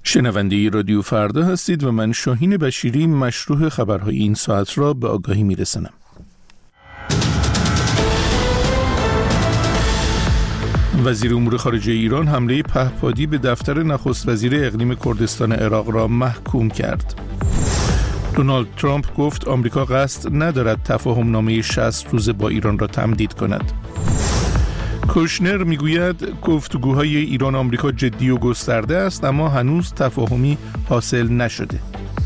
شنونده رادیو فردا هستید و من شاهین بشیری مشروح خبرهای این ساعت را به آگاهی میرسانم. وزیر امور خارجه ایران حمله پهپادی به دفتر نخست وزیر اقلیم کردستان عراق را محکوم کرد. دونالد ترامپ گفت آمریکا قصد ندارد تفاهم نامه 60 روزه با ایران را تمدید کند. کوشنر میگوید گفتگوهای ایران آمریکا جدی و گسترده است اما هنوز تفاهمی حاصل نشده.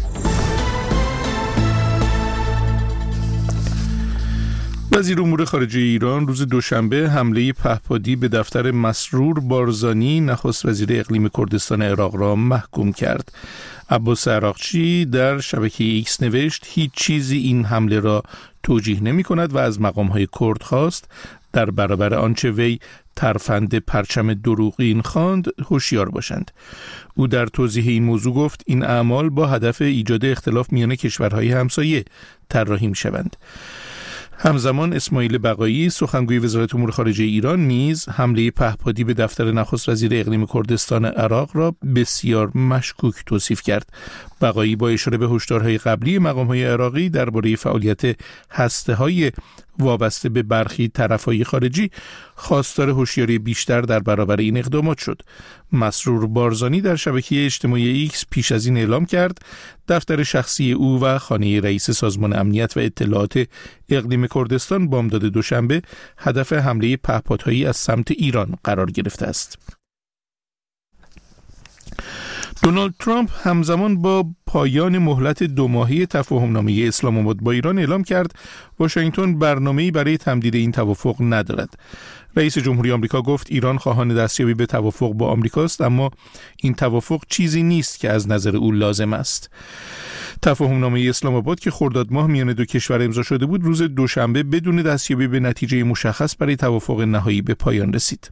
وزیر امور خارجه ایران روز دوشنبه حمله پهپادی به دفتر مسرور بارزانی نخست وزیر اقلیم کردستان عراق را محکوم کرد. عباس عراقچی در شبکه ایکس نوشت هیچ چیزی این حمله را توجیه نمی کند و از مقام‌های کرد خواست در برابر آنچه وی ترفند پرچم دروغین خواند هوشیار باشند. او در توضیح این موضوع گفت این اعمال با هدف ایجاد اختلاف میان کشورهای همسایه طراحی می‌شوند. همزمان اسماعیل بقایی سخنگوی وزارت امور خارجه ایران نیز حمله پهپادی به دفتر نخست وزیر اقلیم کردستان عراق را بسیار مشکوک توصیف کرد. بقایی با اشاره به هشدارهای قبلی مقام‌های عراقی درباره فعالیت هسته‌های وابسته به برخی طرف‌های خارجی خواستار هوشیاری بیشتر در برابر این اقدامات شد. مسرور بارزانی در شبکه اجتماعی ایکس پیش از این اعلام کرد دفتر شخصی او و خانه رئیس سازمان امنیت و اطلاعات اقلیم کردستان بامداد دوشنبه هدف حمله پهپادهایی از سمت ایران قرار گرفته است. دونالد ترامپ همزمان با پایان مهلت 2 ماهه تفاهمنامه اسلام آباد با ایران اعلام کرد واشنگتن برنامه‌ای برای تمدید این توافق ندارد. رئیس جمهوری آمریکا گفت ایران خواهان دستیابی به توافق با آمریکاست اما این توافق چیزی نیست که از نظر او لازم است. تفاهمنامه اسلام آباد که خرداد ماه میان دو کشور امضا شده بود روز دوشنبه بدون دستیابی به نتیجه مشخص برای توافق نهایی به پایان رسید.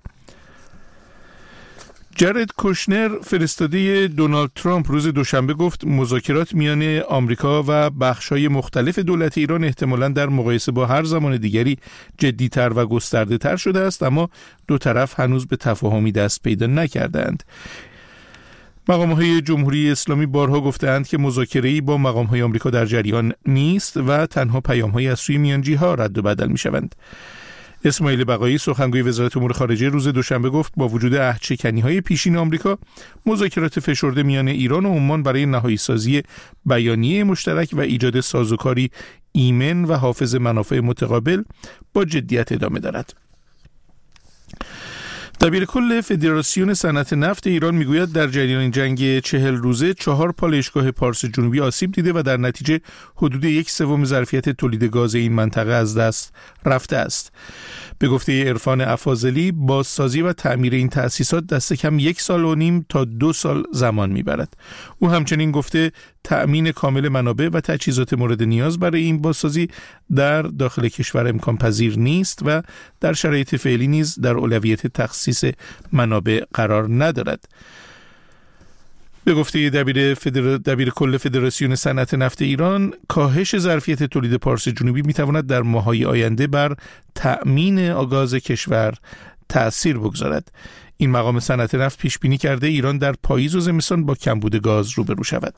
جارد کوشنر فرستاده دونالد ترامپ روز دوشنبه گفت مذاکرات میان آمریکا و بخش‌های مختلف دولت ایران احتمالاً در مقایسه با هر زمان دیگری جدی‌تر و گسترده‌تر شده است اما دو طرف هنوز به تفاهمی دست پیدا نکردند. مقام‌های جمهوری اسلامی بارها گفتند که مذاکره‌ای با مقام‌های آمریکا در جریان نیست و تنها پیام‌هایی از سوی میانجی‌ها رد و بدل می‌شوند. اسماعیل بقایی سخنگوی وزارت امور خارجه روز دوشنبه گفت با وجود عهدشکنی‌های پیشین آمریکا مذاکرات فشرده میان ایران و عمان برای نهایی سازی بیانیه مشترک و ایجاد سازوکاری ایمن و حافظ منافع متقابل با جدیت ادامه دارد. دبیرکل فدراسیون صنعت نفت ایران میگوید در جریان جنگ 40 روزه 4 پالایشگاه پارس جنوبی آسیب دیده و در نتیجه حدود 1/3 ظرفیت تولید گاز این منطقه از دست رفته است. به گفته عرفان افاضلی بازسازی و تعمیر این تأسیسات دست کم 1.5 سال تا 2 سال زمان میبرد. او همچنین گفته تأمین کامل منابع و تجهیزات مورد نیاز برای این بازسازی در داخل کشور امکان پذیر نیست و در شرایط فعلی نیز در اولویت تخصیص منابع قرار ندارد. به گفته دبیر کل فدراسیون صنعت نفت ایران کاهش ظرفیت تولید پارس جنوبی میتواند در ماه‌های آینده بر تأمین گاز کشور تأثیر بگذارد. این مقام صنعت نفت پیش بینی کرده ایران در پاییز و زمستان با کمبود گاز روبرو شود.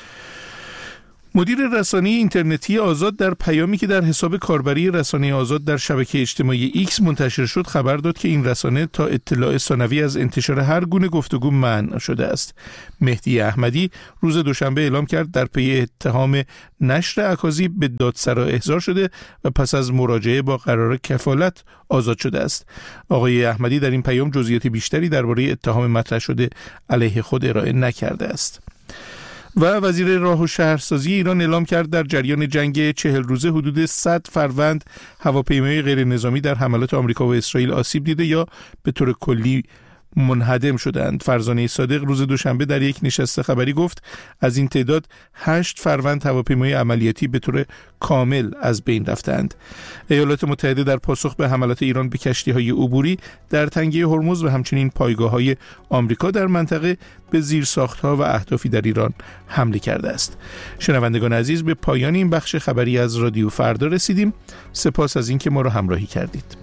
مدیر رسانه اینترنتی آزاد در پیامی که در حساب کاربری رسانه آزاد در شبکه اجتماعی ایکس منتشر شد خبر داد که این رسانه تا اطلاع ثانوی از انتشار هر گونه گفتگو منع شده است. مهدی احمدی روز دوشنبه اعلام کرد در پی اتهام نشر اکاذیب به دادسرا احضار شده و پس از مراجعه با قرار کفالت آزاد شده است. آقای احمدی در این پیام جزئیات بیشتری درباره اتهام مطرح شده علیه خود ارائه نکرده است. و وزیر راه و شهرسازی ایران اعلام کرد در جریان جنگ 40 روزه حدود 100 فروند هواپیمای غیر نظامی در حملات آمریکا و اسرائیل آسیب دیده یا به طور کلی منهدم شدند. فرزانه صادق روز دوشنبه در یک نشست خبری گفت از این تعداد 8 فروند هواپیمای عملیاتی به طور کامل از بین رفتند. ایالات متحده در پاسخ به حملات ایران به کشتی‌های عبوری در تنگه هرمز و همچنین پایگاه‌های آمریکا در منطقه به زیرساخت‌ها و اهدافی در ایران حمله کرده است. شنوندگان عزیز، به پایان این بخش خبری از رادیو فردا رسیدیم. سپاس از اینکه ما را همراهی کردید.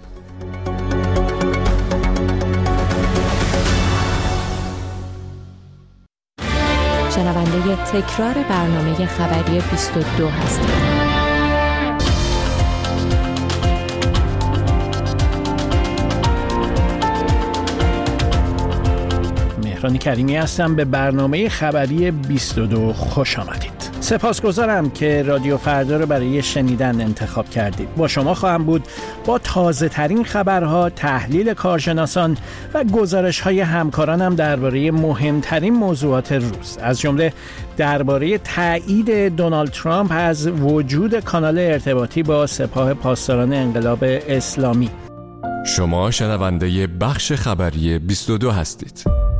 شنونده تکرار برنامه خبری 22 هستید. مهران کریمی هستم. به برنامه خبری 22 خوش آمدید. سپاسگزارم که رادیو فردا رو برای شنیدن انتخاب کردید. با شما خواهم بود با تازه ترین خبرها، تحلیل کارشناسان و گزارش های همکارانم درباره مهمترین موضوعات روز، از جمله درباره تایید دونالد ترامپ از وجود کانال ارتباطی با سپاه پاسداران انقلاب اسلامی. شما شنونده بخش خبری 22 هستید.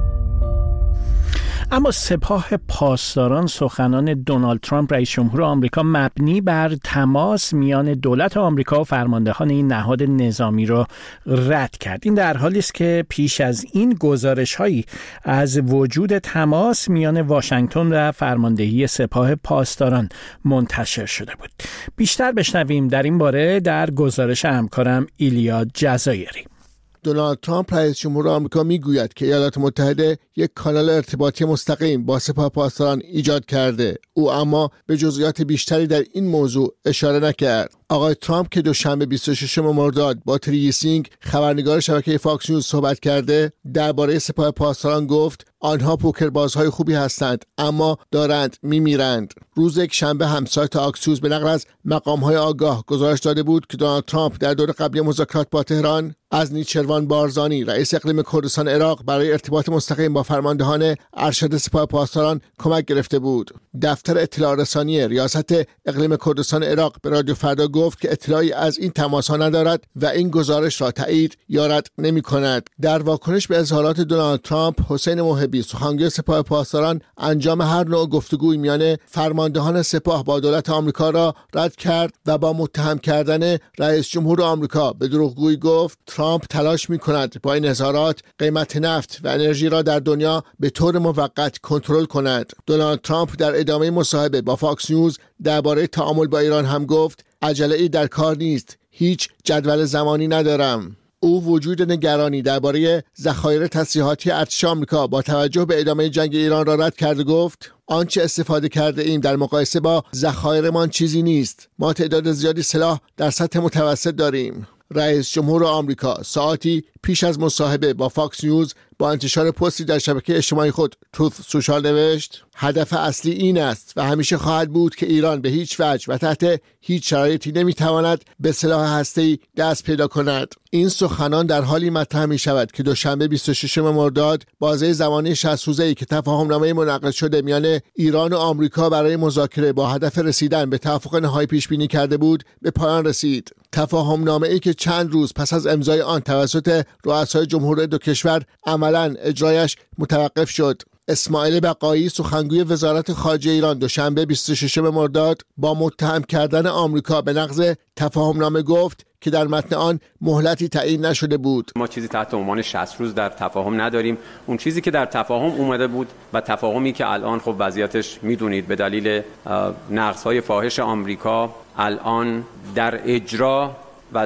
اما سپاه پاسداران سخنان دونالد ترامپ رئیس جمهور آمریکا مبنی بر تماس میان دولت آمریکا و فرماندهان این نهاد نظامی را رد کرد. این در حالی است که پیش از این گزارش‌هایی از وجود تماس میان واشنگتن و فرماندهی سپاه پاسداران منتشر شده بود. بیشتر بشنویم در این باره در گزارش همکارم ایلیا جزایری. دونالد ترامپ رئیس جمهور آمریکا میگوید که ایالات متحده یک کانال ارتباطی مستقیم با سپاه پاسداران ایجاد کرده. او اما به جزئیات بیشتری در این موضوع اشاره نکرد. آقای ترامپ که دوشنبه 26 مرداد با تری سینگ خبرنگار شبکه فاکس نیوز صحبت کرده، درباره سپاه پاسداران گفت آنها پوکربازهای خوبی هستند اما دارند میمیرند. روز یک شنبه هم سایت آکسیوس به نقل از مقام‌های آگاه گزارش داده بود که دونالد ترامپ در دور قبلی مذاکرات با تهران از نیچروان بارزانی رئیس اقلیم کردستان عراق برای ارتباط مستقیم با فرماندهان ارشد سپاه پاسداران کمک گرفته بود. دفتر اطلاع رسانی ریاست اقلیم کردستان عراق به رادیو فردا گفت که اطلاعی از این تماس‌ها ندارد و این گزارش را تایید یا رد نمی‌کند. در واکنش به اظهارات دونالد ترامپ، حسین موهبی سخنگوی سپاه پاسداران انجام هر نوع گفتگوی میان فرماندهان سپاه با دولت آمریکا را رد کرد و با متهم کردن رئیس جمهور آمریکا به دروغگویی گفت ترامپ تلاش می‌کند با این اظهارات قیمت نفت و انرژی را در دنیا به طور موقت کنترل کند. دونالد ترامپ در ادامه مصاحبه با فاکس نیوز درباره تعامل با ایران هم گفت عجله‌ای در کار نیست، هیچ جدول زمانی ندارم. او وجود نگرانی درباره ذخایر تسلیحاتی ارتش آمریکا با توجه به ادامه جنگ ایران را رد کرد و گفت آنچه استفاده کرده ایم در مقایسه با ذخایرمان چیزی نیست. ما تعداد زیادی سلاح در سطح متوسط داریم. رئیس جمهور آمریکا ساعتی پیش از مصاحبه با فاکس نیوز با انتشار پستی در شبکه اجتماعی خود تروث سوشال نوشت هدف اصلی این است و همیشه خواهد بود که ایران به هیچ وجه و تحت هیچ شرایطی نمیتواند به سلاح هسته‌ای دست پیدا کند. این سخنان در حالی مطرح می شود که دوشنبه 26 مرداد بازه زمانی 60 روزه‌ای که تفاهمنامه منعقد شده میان ایران و آمریکا برای مذاکره با هدف رسیدن به توافق نهایی پیش بینی کرده بود به پایان رسید. تفاهمنامه‌ای که چند روز پس از امضای آن توسط رؤسای جمهور دو کشور عملاً اجرایش متوقف شد. اسماعیل بقایی سخنگوی وزارت خارجه ایران دوشنبه 26 مرداد با متهم کردن آمریکا به نقض تفاهمنامه گفت که در متن آن مهلتی تعیین نشده بود. ما چیزی تحت عنوان 60 روز در تفاهم نداریم. اون چیزی که در تفاهم اومده بود و تفاهمی که الان خب وضعیتش میدونید به دلیل نقض‌های فاحش آمریکا الان در اجرا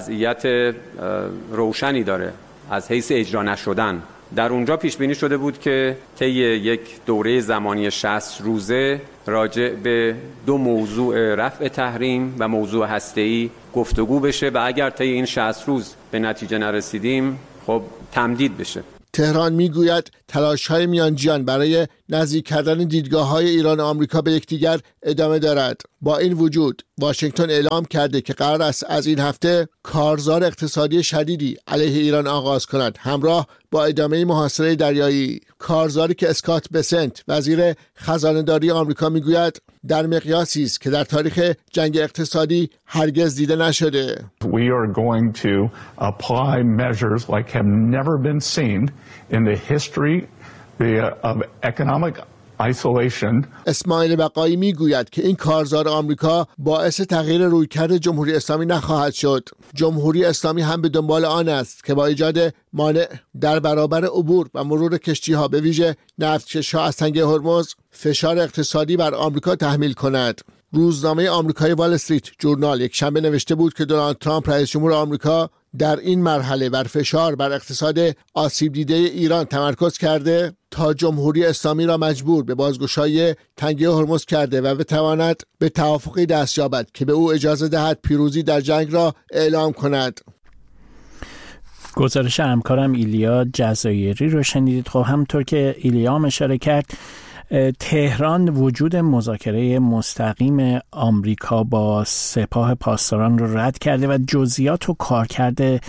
وضعیت روشنی داره از حیث اجرا نشدن. در اونجا پیش بینی شده بود که طی یک دوره زمانی 60 روزه راجع به دو موضوع رفع تحریم و موضوع هسته‌ای گفتگو بشه و اگر طی این 60 روز به نتیجه نرسیدیم خب تمدید بشه. تهران میگوید تلاش‌های میانجیان برای نزدیک کردن دیدگاه‌های ایران و آمریکا به یکدیگر ادامه دارد. با این وجود واشنگتن اعلام کرده که قرار است از این هفته کارزار اقتصادی شدیدی علیه ایران آغاز کند همراه با ادامه محاصره دریایی. کارزاری که اسکات بسنت وزیر خزانه‌داری آمریکا میگوید در مقیاسی است که در تاریخ جنگ اقتصادی هرگز دیده نشده. We are going to apply measures like have never been seen in the history of economic isolation. اسماعیل بقایی میگوید که این کارزار آمریکا باعث تغییر رویکرد جمهوری اسلامی نخواهد شد. جمهوری اسلامی هم به دنبال آن است که با ایجاد مانع در برابر عبور و مرور کشتی‌ها به ویژه نفتکش‌ها از تنگه هرمز فشار اقتصادی بر آمریکا تحمیل کند. روزنامه آمریکایی وال استریت جورنال یک شنبه نوشته بود که دونالد ترامپ رئیس جمهور آمریکا در این مرحله بر فشار بر اقتصاد آسیب دیده ایران تمرکز کرده تا جمهوری اسلامی را مجبور به بازگشایی تنگه هرمز کرده و بتواند به توافقی دست یابد که به او اجازه دهد پیروزی در جنگ را اعلام کند. گزارش همکارم ایلیا جزایری رو شنیدید. خب همونطور که ایلیا هم اشاره کرد، تهران وجود مذاکره مستقیم آمریکا با سپاه پاسداران رو رد کرده و جزئیات و کارکرد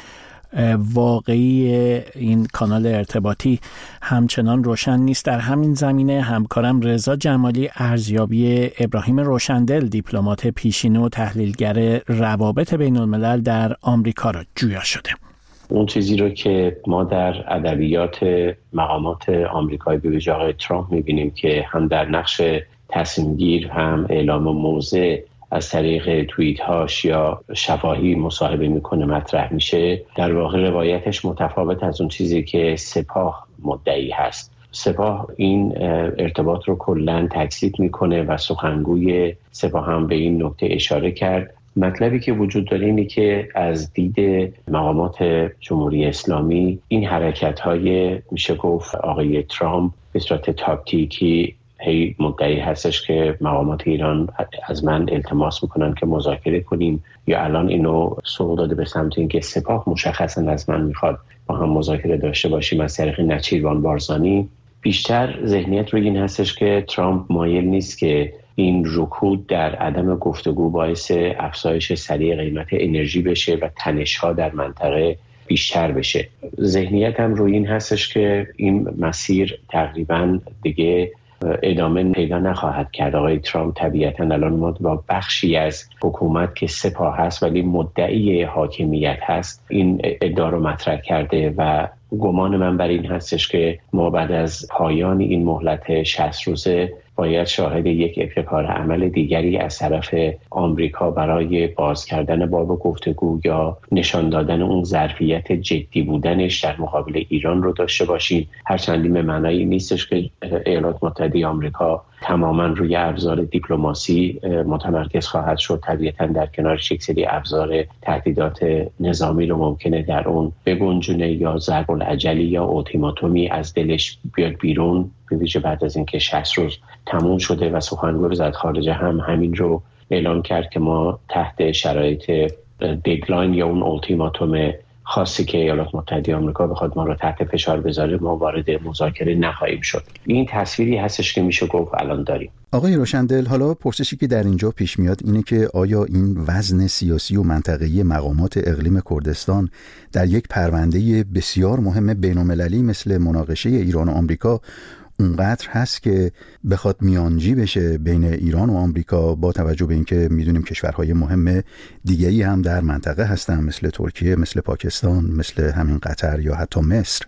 واقعی این کانال ارتباطی همچنان روشن نیست. در همین زمینه همکارم رضا جمالی ارزیابی ابراهیم روشندل، دیپلمات پیشینه و تحلیلگر روابط بین الملل در آمریکا را جویا شده. اون چیزی رو که ما در ادبیات مقامات آمریکایی به ویژه آقای ترامپ می‌بینیم که هم در نقش تصمیم‌گیر هم اعلام موضع از طریق توییت‌هاش یا شفاهی مصاحبه میکنه مطرح میشه، در واقع روایتش متفاوت از اون چیزی که سپاه مدعی هست. سپاه این ارتباط رو کلاً تکذیب میکنه و سخنگوی سپاه هم به این نکته اشاره کرد. مطلبی که وجود داره اینه که از دید مقامات جمهوری اسلامی این حرکت‌های میشه گفت آقای ترامپ به صورت تاکتیکی هی مدعی هستش که مقامات ایران از من التماس میکنن که مذاکره کنیم، یا الان اینو سوق داده به سمت اینکه سپاه مشخصا از من میخواد با هم مذاکره داشته باشیم از طریق نچیروان بارزانی. بیشتر ذهنیت روی این هستش که ترامپ مایل نیست که این رکود در عدم گفتگو باعث افزایش سریع قیمت انرژی بشه و تنش‌ها در منطقه بیشتر بشه. ذهنیت هم روی این هستش که این مسیر تقریباً دیگه ادامه پیدا نخواهد کرد. آقای ترامپ طبیعتاً الان ما با بخشی از حکومت که سپاه هست ولی مدعی حاکمیت هست این ادعا رو مطرح کرده و گمان من بر این هستش که ما بعد از پایان این مهلت 60 روزه باید شاهد یک ابتکار عمل دیگری از طرف آمریکا برای باز کردن باب گفتگو یا نشان دادن اون ظرفیت جدی بودنش در مقابل ایران رو داشته باشیم. هرچند این به معنای نیستش که ایالات متحده آمریکا تماما روی ابزار دیپلماسی متمرکز خواهد شد. طبیعتاً در کنارش یک سری ابزار تهدیدات نظامی رو ممکنه در اون بگنجونه یا ضرب العجلی یا اولتیماتومی از دلش بیاد بیرون، به ویژه بعد از اینکه 60 روز تموم شده و سخنگوی وزارت خارجه هم همین رو اعلام کرد که ما تحت شرایط ددلاین یا اون اولتیماتوم خاصی که ایالات متحده آمریکا بخواد ما رو تحت فشار بذاره ما وارد مذاکره نخواهیم شد. این تصویری هستش که میشه گفت الان داریم. آقای روشندل، حالا پرسشی که در اینجا پیش میاد اینه که آیا این وزن سیاسی و منطقه‌ای مقامات اقلیم کردستان در یک پرونده بسیار مهم بین‌المللی مثل مناقشه ایران و آمریکا اونقدر هست که بخواد میانجی بشه بین ایران و آمریکا، با توجه به اینکه میدونیم کشورهای مهم دیگه‌ای هم در منطقه هستن مثل ترکیه، مثل پاکستان، مثل همین قطر یا حتی مصر؟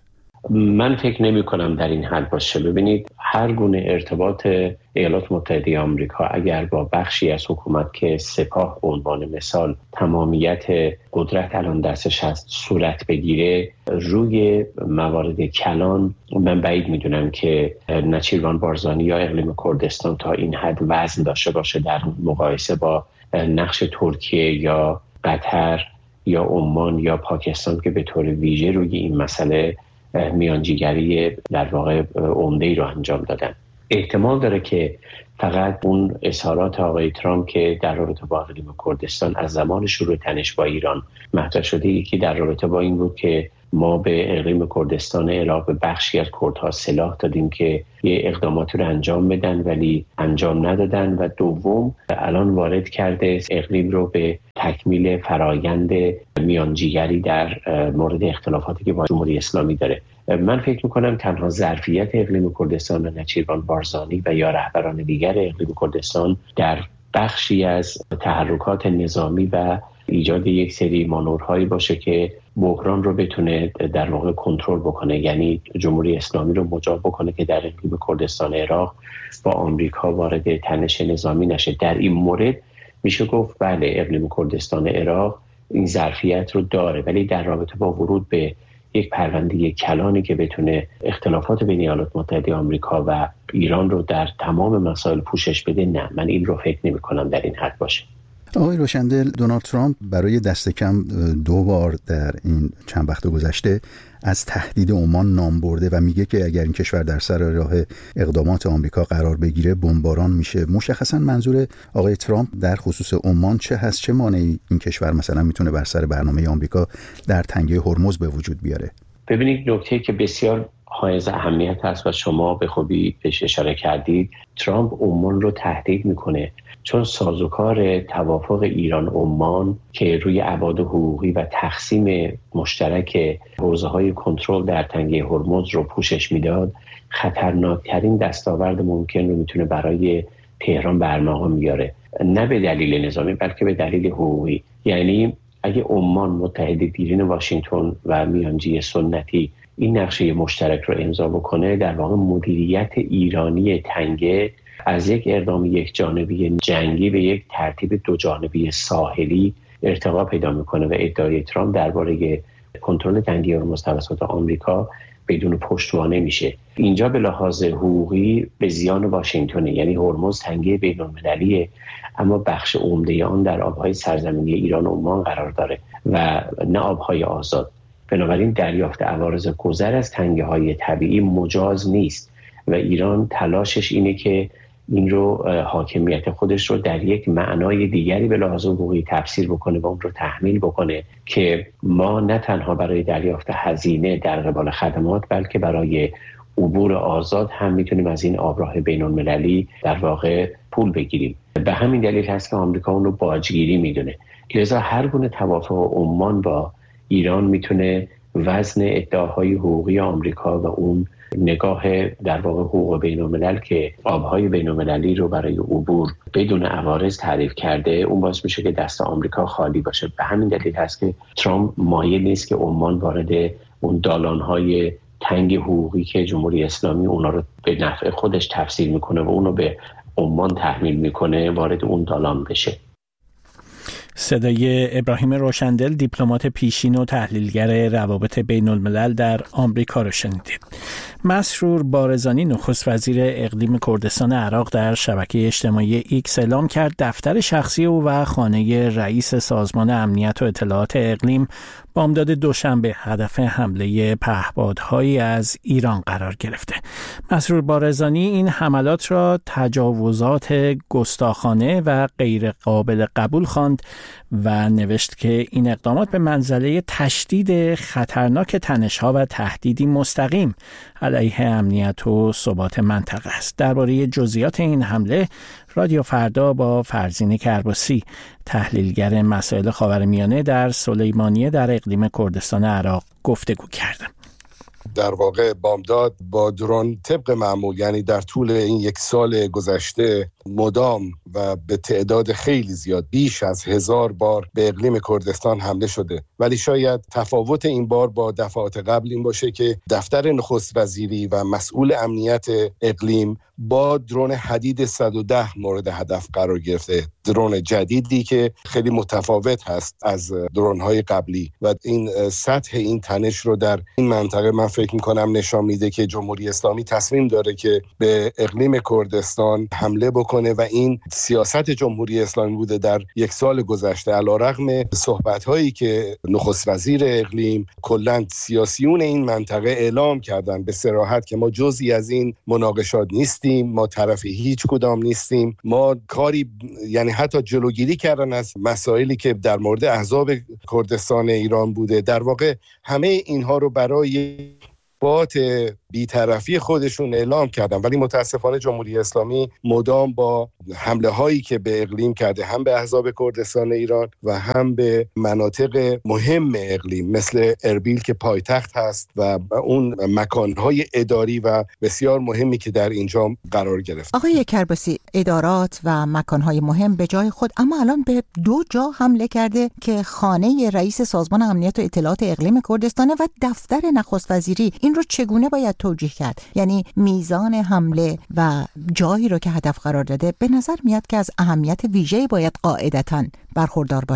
من فکر نمی کنم در این حد باشه. ببینید، هر گونه ارتباط ایالات متحده آمریکا اگر با بخشی از حکومت که سپاه به عنوان مثال تمامیت قدرت الان دستش هست صورت بگیره روی موارد کلان، من بعید میدونم که نچیروان بارزانی یا اقلیم کردستان تا این حد وزن داشته باشه در مقایسه با نقش ترکیه یا قطر یا عمان یا پاکستان که به طور ویژه روی این مسئله میانجیگری در واقع عمده‌ای رو انجام دادن. احتمال داره که فقط اون اظهارات آقای ترامپ که در رابطه با اقلیم کردستان از زمان شروع تنش با ایران مطرح شده، یکی در رابطه با این بود که ما به اقلیم کردستان عراق به بخشی از کردها سلاح دادیم که یه اقداماتی رو انجام بدن ولی انجام ندادن، و دوم الان وارد کرده اقلیم رو به تکمیل فرایند میانجیگری در مورد اختلافاتی که با جمهوری اسلامی داره. من فکر میکنم تنها ظرفیت اقلیم کردستان و نچیروان بارزانی و یا رهبران دیگر اقلیم کردستان در بخشی از تحرکات نظامی و ایجاد یک سری مانورهایی باشه که بحران رو بتونه در واقع کنترل بکنه، یعنی جمهوری اسلامی رو مجاب بکنه که در اقلیم کردستان عراق با آمریکا وارد تنش نظامی نشه. در این مورد میشه گفت بله، اقلیم کردستان عراق این ظرفیت رو داره، ولی در رابطه با ورود به یک پرونده کلانی که بتونه اختلافات بین ایالات متحده آمریکا و ایران رو در تمام مسائل پوشش بده، نه، من این رو فکر نمی کنم در این حد باشه. آقای روشندل، دونالد ترامپ برای دست کم 2 بار در این چند وقت گذشته از تهدید عمان نام برده و میگه که اگر این کشور در سر راه اقدامات آمریکا قرار بگیره بمباران میشه. مشخصا منظور آقای ترامپ در خصوص عمان چه هست؟ چه مانعی این کشور مثلا میتونه بر سر برنامه آمریکا در تنگه هرمز به وجود بیاره؟ ببینید، نکته که بسیار حائز اهمیت هست و شما به خوبی بهش اشاره کردید، ترامپ عمان رو تهدید میکنه چون سازوکار توافق ایران عمان که روی ابعاد حقوقی و تقسیم مشترک حوزه‌های کنترل در تنگه هرمز رو پوشش میداد، خطرناکترین دستاورد ممکن رو میتونه برای تهران برمغان بیاره، نه به دلیل نظامی بلکه به دلیل حقوقی. یعنی اگه عمان متحد دیرین واشنگتن و میانجی سنتی این نقشه مشترک رو امضا بکنه، در واقع مدیریت ایرانی تنگه از یک اقدام یک جانبی جنگی به یک ترتیب 2 جانبی ساحلی ارتقا پیدا میکنه و ادعای ترامپ درباره کنترل تنگه هرمز توسط آمریکا بدون پشتوانه میشه. اینجا به لحاظ حقوقی به زیان واشنگتن، یعنی هرمز تنگه بین‌المللیه اما بخش عمده آن در آبهای سرزمینی ایران و عمان قرار داره و نه آبهای آزاد. بنابراین دریافت عوارض گذر از تنگه‌های طبیعی مجاز نیست و ایران تلاشش اینه که این رو حاکمیت خودش رو در یک معنای دیگری به لحاظ حقوقی تفسیر بکنه و اون رو تحمیل بکنه که ما نه تنها برای دریافت هزینه در قبال خدمات بلکه برای عبور آزاد هم میتونیم از این آبراه بین‌المللی در واقع پول بگیریم. به همین دلیل هست که آمریکا اون رو باجگیری میدونه. لذا هر گونه توافق عمان با ایران میتونه وزن ادعاهای حقوقی آمریکا و اون نگاه در واقع حقوق بین‌الملل که آبهای بین‌المللی رو برای عبور بدون عوارض تعریف کرده، اون باعث میشه که دست آمریکا خالی باشه. به همین دلیل هست که ترامپ مایل نیست که عمان وارد اون دالانهای تنگ حقوقی که جمهوری اسلامی اونا رو به نفع خودش تفسیر میکنه و اونو به عمان تحمیل میکنه وارد اون دالان بشه. صدای ابراهیم روشندل، دیپلمات پیشین و تحلیلگر روابط بین الملل در آمریکا رو شنیدید. مسرور بارزانی، نخست وزیر اقلیم کردستان عراق، در شبکه اجتماعی ایکس اعلام کرد دفتر شخصی او و خانه رئیس سازمان امنیت و اطلاعات اقلیم بامداد دوشنبه هدف حمله پهپادهایی از ایران قرار گرفته. مسرور بارزانی این حملات را تجاوزات گستاخانه و غیر قابل قبول خواند و نوشت که این اقدامات به منزله تشدید خطرناک تنش‌ها و تهدیدی مستقیم علیه امنیت و ثبات منطقه است. درباره جزئیات این حمله رادیو فردا با فرزین کرباسی، تحلیلگر مسائل خاورمیانه در سلیمانیه در اقلیم کردستان عراق گفتگو کردم. در واقع بامداد با درون طبق معمول، یعنی در طول این 1 سال گذشته مدام و به تعداد خیلی زیاد بیش از 1000 بار به اقلیم کردستان حمله شده، ولی شاید تفاوت این بار با دفعات قبل این باشه که دفتر نخست وزیری و مسئول امنیت اقلیم با درون حدید 110 مورد هدف قرار گرفته. درون جدیدی که خیلی متفاوت هست از درون‌های قبلی و این سطح این تنش رو در این منطقه من فکر می‌کنم نشان میده که جمهوری اسلامی تصمیم داره که به اقلیم کردستان حمله بکنه و این سیاست جمهوری اسلامی بوده در 1 سال گذشته. علیرغم صحبت‌هایی که نخست وزیر اقلیم کلاً سیاسیون این منطقه اعلام کردن به صراحت که ما جزئی از این مناقشات نیستیم، ما طرف هیچ کدام نیستیم، ما کاری یعنی حتی جلوگیری کردن از مسائلی که در مورد احزاب کردستان ایران بوده. در واقع همه اینها رو برای اثبات بی‌طرفی خودشون اعلام کردن، ولی متاسفانه جمهوری اسلامی مدام با حمله هایی که به اقلیم کرده، هم به احزاب کردستان ایران و هم به مناطق مهم اقلیم مثل اربیل که پایتخت هست و اون مکانهای اداری و بسیار مهمی که در اینجا قرار گرفت. آقای کرباسی، ادارات و مکانهای مهم به جای خود، اما الان به 2 جا حمله کرده که خانه رئیس سازمان امنیت و اطلاعات اقلیم کردستان و دفتر نخست وزیری. این رو چگونه باید توجیه کرد؟ یعنی میزان حمله و جایی رو که هدف قرار داده به نظر میاد که از اهمیت ویژه‌ای باید قاعدتاً برخوردار باشه.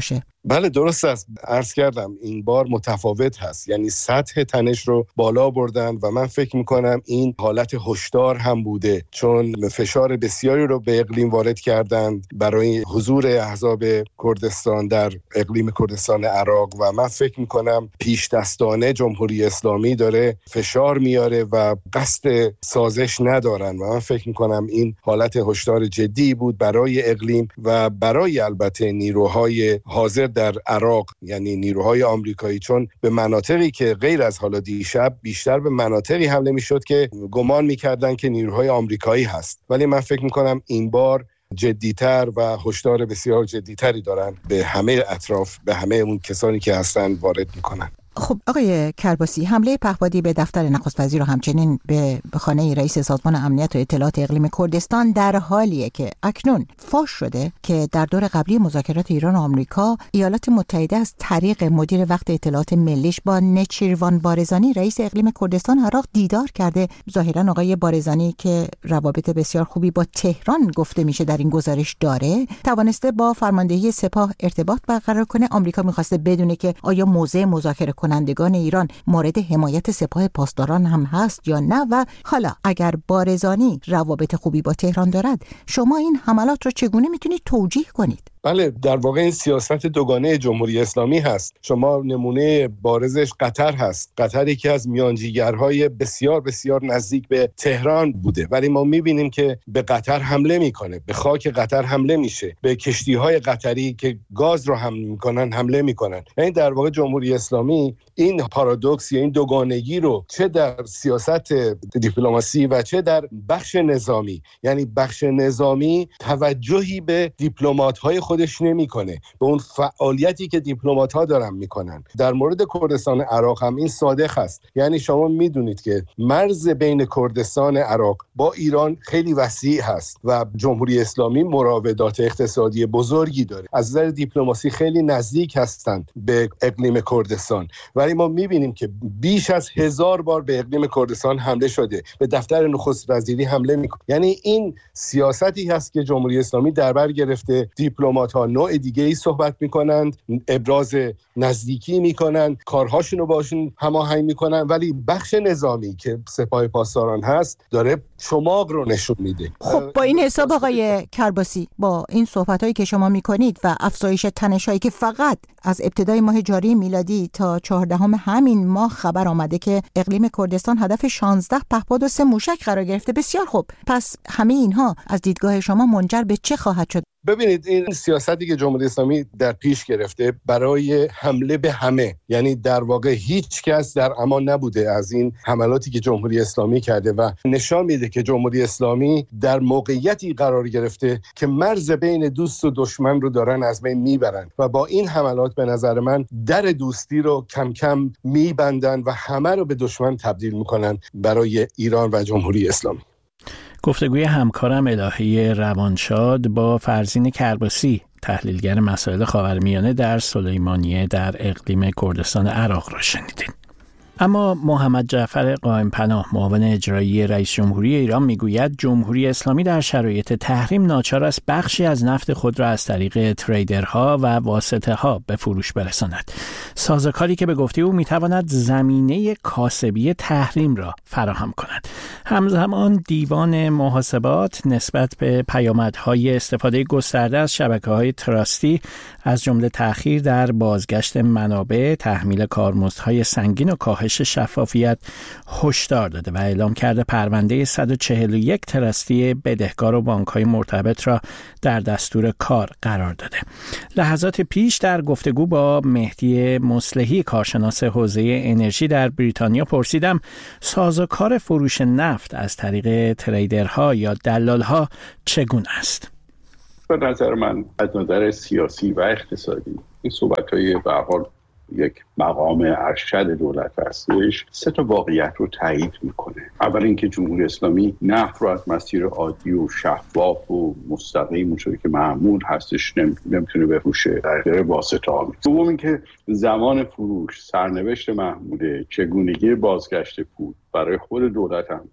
بله درست است. عرض کردم این بار متفاوت هست، یعنی سطح تنش رو بالا بردن و من فکر میکنم این حالت هشدار هم بوده، چون فشار بسیاری رو به اقلیم وارد کردند برای حضور احزاب کردستان در اقلیم کردستان عراق و من فکر میکنم پیش دستانه جمهوری اسلامی داره فشار میاره و قصد سازش ندارن و من فکر میکنم این حالت هشدار جدی بود برای اقلیم و برای البته نیروهای حاضر در عراق، یعنی نیروهای آمریکایی، چون به مناطقی که غیر از حالا دیشب بیشتر به مناطقی حمله میشد که گمان میکردن که نیروهای آمریکایی هست، ولی من فکر میکنم این بار جدیتر و هشدار بسیار جدیتری دارن به همه اطراف، به همه اون کسانی که هستن وارد میکنن. خب آقای کرباسی، حمله پهپادی به دفتر نخست وزیر و همچنین به خانه رئیس سازمان امنیت و اطلاعات اقلیم کردستان در حالیه که اکنون فاش شده که در دور قبلی مذاکرات ایران و آمریکا ایالات متحده از طریق مدیر وقت اطلاعات ملیش با نچیروان بارزانی رئیس اقلیم کردستان عراق دیدار کرده. ظاهرا آقای بارزانی که روابط بسیار خوبی با تهران گفته میشه در این گزارش داره، توانسته با فرماندهی سپاه ارتباط برقرار کنه. آمریکا میخواسته بدونه که آیا موضع مذاکره کنندگان ایران مورد حمایت سپاه پاسداران هم هست یا نه، و حالا اگر بارزانی روابط خوبی با تهران دارد، شما این حملات رو چگونه میتونید توجیه کنید؟ بله، در واقع این سیاست دوگانه جمهوری اسلامی هست. شما نمونه بارزش قطر هست. قطر یکی از میانجیگرهای بسیار بسیار نزدیک به تهران بوده، ولی ما میبینیم که به قطر حمله میکنه، به خاک قطر حمله میشه، به کشتیهای قطری که گاز رو حمل میکنن حمله میکنن. یعنی در واقع جمهوری اسلامی این پارادوکس یا این دوگانگی رو چه در سیاست دیپلماسی و چه در بخش نظامی، یعنی بخش نظامی توجهی به دیپلمات‌های خودش نمی‌کنه، به اون فعالیتی که دیپلمات‌ها دارن میکنن. در مورد کردستان عراق هم این صادق است. یعنی شما میدونید که مرز بین کردستان عراق با ایران خیلی وسیع هست و جمهوری اسلامی مراودات اقتصادی بزرگی داره. از نظر دیپلماسی خیلی نزدیک هستند به اقلیم کردستان، ولی ما میبینیم که بیش از 1000 بار به اقلیم کردستان حمله شده، به دفتر نخست وزیری حمله میکنه. یعنی این سیاستی هست که جمهوری اسلامی در بر گرفته. دیپلمات‌ها نوع دیگه‌ای صحبت میکنند، ابراز نزدیکی میکنند، کارهاشون رو باشون هماهنگ میکنن، ولی بخش نظامی که سپاه پاسداران هست داره چماق رو نشون میده. خب با این حساب آقای کرباسی، با این صحبتایی که شما میکنید و افزایش تنش‌هایی که فقط از ابتدای ماه جاری میلادی تا 14 همین ماه خبر آمده که اقلیم کردستان هدف 16 پهپاد و 3 موشک قرار گرفته. بسیار خوب، پس همه اینها از دیدگاه شما منجر به چه خواهد شد؟ ببینید، این سیاستی که جمهوری اسلامی در پیش گرفته برای حمله به همه، یعنی در واقع هیچ کس در امان نبوده از این حملاتی که جمهوری اسلامی کرده و نشان میده که جمهوری اسلامی در موقعیتی قرار گرفته که مرز بین دوست و دشمن رو دارن از بین میبرن و با این حملات به نظر من در دوستی رو کم کم میبندن و همه رو به دشمن تبدیل میکنن برای ایران و جمهوری اسلامی. گفتگوی همکارم الهی روانشاد با فرزین کرباسی، تحلیلگر مسائل خاورمیانه در سلیمانیه در اقلیم کردستان عراق را شنیدین. اما محمد جعفر قائم‌پناه، معاون اجرایی رئیس جمهوری ایران، میگوید جمهوری اسلامی در شرایط تحریم ناچار است بخشی از نفت خود را از طریق تریدرها و واسطه‌ها به فروش برساند. سازوکاری که به گفته او میتواند زمینه کاسبی تحریم را فراهم کند. همزمان دیوان محاسبات نسبت به پیامدهای استفاده گسترده از شبکه‌های تراستی از جمله تأخیر در بازگشت منابع، تحمیل کارمزدهای سنگین و کاهش شفافیت هشدار داده و اعلام کرده پرونده 141 تراستی بدهکار و بانک‌های مرتبط را در دستور کار قرار داده. لحظات پیش در گفتگو با مهدی مصلحی، کارشناس حوزه انرژی در بریتانیا، پرسیدم سازوکار فروش نفت از طریق تریدرها یا دلالها چگونه است؟ به نظر من از نظر سیاسی و اقتصادی این صحبت‌های به هر حال یک مقام ارشد دولت هستش 3 واقعیت رو تایید میکنه. اول اینکه جمهوری اسلامی نفت رو از مسیر عادی و شفاف و مستقیم اونجوری که معمول هستش نمیتونه بفروشه، در اختیار واسطه‌ها. دوم اینکه زمان فروش، سرنوشت محموده، چگونگی بازگشت پول برای خود دولت هم